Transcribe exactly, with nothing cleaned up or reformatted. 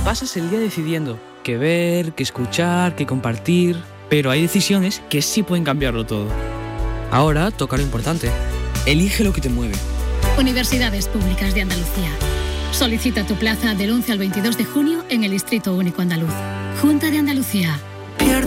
pasas el día decidiendo qué ver, qué escuchar, qué compartir, pero hay decisiones que sí pueden cambiarlo todo. Ahora toca lo importante. Elige lo que te mueve. Universidades Públicas de Andalucía. Solicita tu plaza del once al veintidós de junio en el Distrito Único Andaluz. Junta de Andalucía.